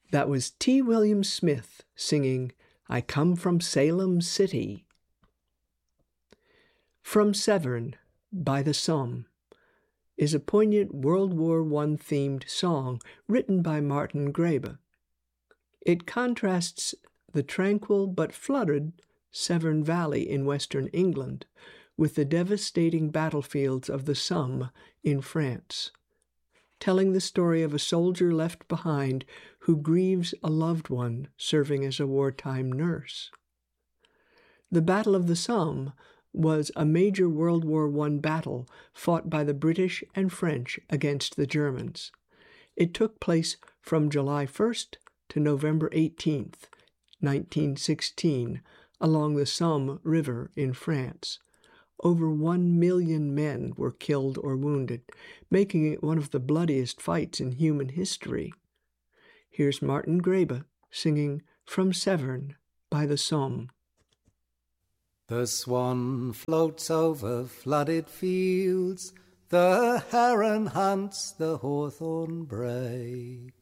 That was T. William Smith singing, "I Come from Salem City." From Severn, by the Somme, is a poignant World War I themed song written by Martin Grebe. It contrasts the tranquil but flooded Severn Valley in western England with the devastating battlefields of the Somme in France, telling the story of a soldier left behind who grieves a loved one serving as a wartime nurse. The Battle of the Somme was a major World War I battle fought by the British and French against the Germans. It took place from July 1st to November 18th, 1916, along the Somme River in France. Over 1 million men were killed or wounded, making it one of the bloodiest fights in human history. Here's Martin Grebe singing From Severn by the Somme. The swan floats over flooded fields, the heron hunts the hawthorn brake.